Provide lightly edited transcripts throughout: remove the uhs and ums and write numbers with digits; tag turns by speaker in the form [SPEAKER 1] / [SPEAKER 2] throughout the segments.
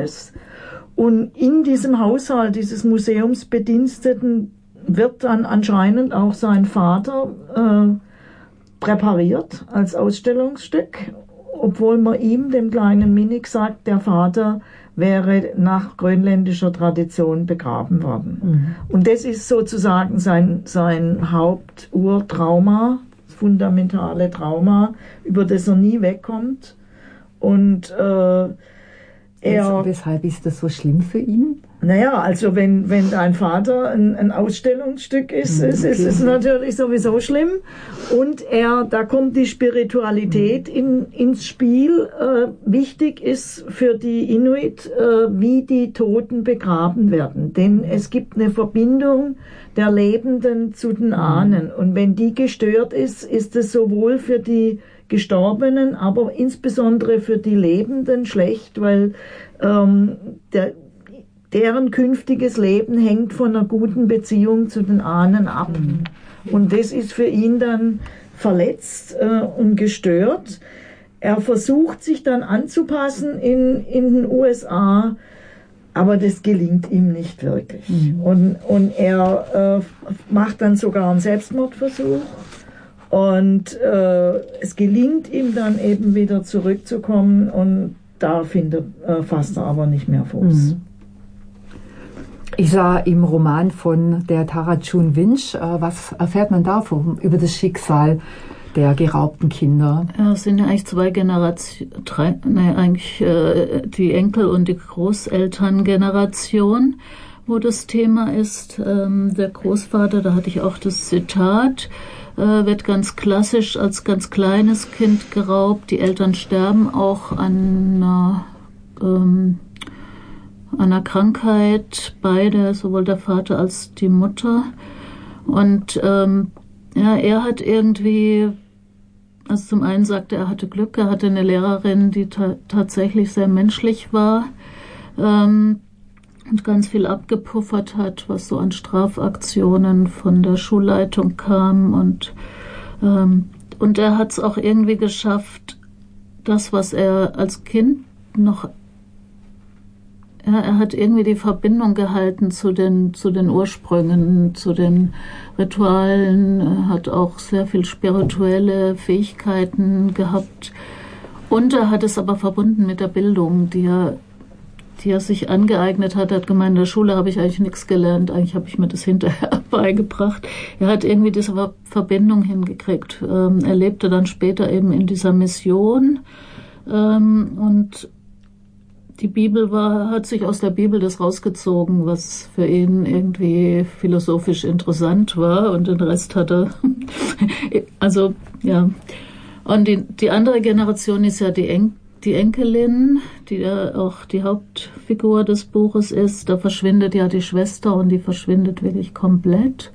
[SPEAKER 1] Gefängnis. Und in diesem Haushalt dieses Museumsbediensteten wird dann anscheinend auch sein Vater präpariert als Ausstellungsstück, obwohl man ihm, dem kleinen Minik, sagt, der Vater wäre nach grönländischer Tradition begraben worden. Mhm. Und das ist sozusagen sein Haupturtrauma, das fundamentale Trauma, über das er nie wegkommt. Und
[SPEAKER 2] weshalb ist das so schlimm für ihn?
[SPEAKER 1] Naja, also wenn dein Vater ein Ausstellungsstück ist, ist es natürlich sowieso schlimm. Und da kommt die Spiritualität ins Spiel. Wichtig ist für die Inuit, wie die Toten begraben werden. Denn es gibt eine Verbindung der Lebenden zu den Ahnen. Und wenn die gestört ist, ist es sowohl für die Gestorbenen, aber insbesondere für die Lebenden schlecht, weil deren künftiges Leben hängt von einer guten Beziehung zu den Ahnen ab. Und das ist für ihn dann verletzt und gestört. Er versucht sich dann anzupassen in den USA, aber das gelingt ihm nicht wirklich. Und er macht dann sogar einen Selbstmordversuch. Und es gelingt ihm dann eben wieder zurückzukommen und da fasst er aber nicht mehr Fuß.
[SPEAKER 2] Ich sah im Roman von der Tara June Winch, was erfährt man da über das Schicksal der geraubten Kinder?
[SPEAKER 3] Ja, es sind ja eigentlich zwei Generationen, die Enkel- und die Großelterngeneration, wo das Thema ist. Der Großvater, da hatte ich auch das Zitat, wird ganz klassisch als ganz kleines Kind geraubt. Die Eltern sterben auch an einer Krankheit, beide, sowohl der Vater als die Mutter. Und er hat irgendwie, also zum einen sagte er hatte Glück, er hatte eine Lehrerin, die tatsächlich sehr menschlich war und ganz viel abgepuffert hat, was so an Strafaktionen von der Schulleitung kam. Und er hat es auch irgendwie geschafft, das, was er als Kind noch, er hat irgendwie die Verbindung gehalten zu den Ursprüngen, zu den Ritualen, er hat auch sehr viel spirituelle Fähigkeiten gehabt. Und er hat es aber verbunden mit der Bildung, die er sich angeeignet hat. Er hat gemeint, in der Schule habe ich eigentlich nichts gelernt, eigentlich habe ich mir das hinterher beigebracht. Er hat irgendwie diese Verbindung hingekriegt. Er lebte dann später eben in dieser Mission und die Bibel hat sich aus der Bibel das rausgezogen, was für ihn irgendwie philosophisch interessant war, und den Rest hat er, also, ja. Und die andere Generation ist ja die Enkelin, die ja auch die Hauptfigur des Buches ist. Da verschwindet ja die Schwester und die verschwindet wirklich komplett.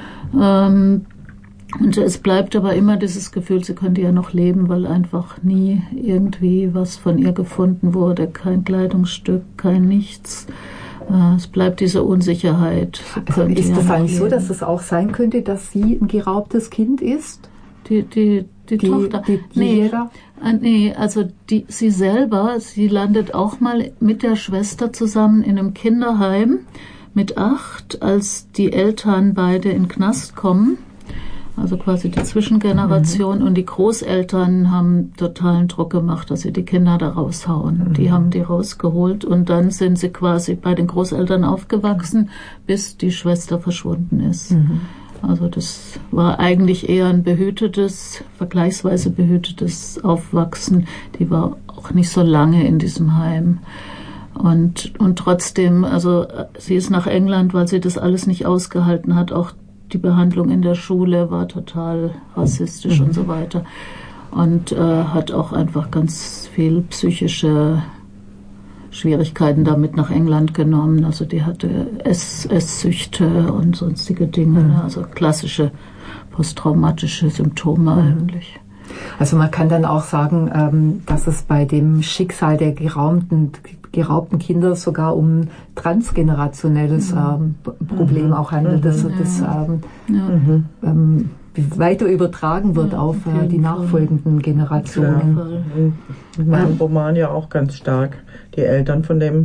[SPEAKER 3] Und es bleibt aber immer dieses Gefühl, sie könnte ja noch leben, weil einfach nie irgendwie was von ihr gefunden wurde. Kein Kleidungsstück, kein Nichts. Es bleibt diese Unsicherheit.
[SPEAKER 2] Also ist das eigentlich so, dass es auch sein könnte, dass sie ein geraubtes Kind ist?
[SPEAKER 3] Die Tochter? Nee, also sie selber, sie landet auch mal mit der Schwester zusammen in einem Kinderheim mit 8, als die Eltern beide in den Knast kommen. Also quasi die Zwischengeneration, und die Großeltern haben totalen Druck gemacht, dass sie die Kinder da raushauen. Die haben die rausgeholt und dann sind sie quasi bei den Großeltern aufgewachsen, bis die Schwester verschwunden ist. Also das war eigentlich eher ein vergleichsweise behütetes Aufwachsen. Die war auch nicht so lange in diesem Heim. Und trotzdem, also sie ist nach England, weil sie das alles nicht ausgehalten hat. Auch die Behandlung in der Schule war total rassistisch und so weiter. Und hat auch einfach ganz viel psychische Schwierigkeiten damit nach England genommen. Also die hatte Esssüchte und sonstige Dinge, also klassische posttraumatische Symptome eigentlich.
[SPEAKER 2] Also man kann dann auch sagen, dass es bei dem Schicksal der geraubten Kinder sogar um ein transgenerationelles Problem auch handelt, dass das weiter übertragen wird auf die nachfolgenden Generationen.
[SPEAKER 4] In meinem Roman ja auch ganz stark. Die Eltern von dem